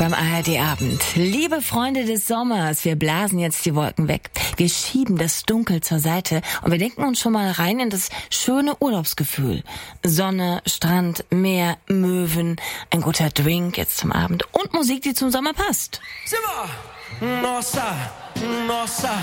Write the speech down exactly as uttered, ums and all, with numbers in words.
beim A R D-Abend. Liebe Freunde des Sommers, wir blasen jetzt die Wolken weg. Wir schieben das Dunkel zur Seite und wir denken uns schon mal rein in das schöne Urlaubsgefühl. Sonne, Strand, Meer, Möwen, ein guter Drink jetzt zum Abend und Musik, die zum Sommer passt. Simba! Nossa, nossa,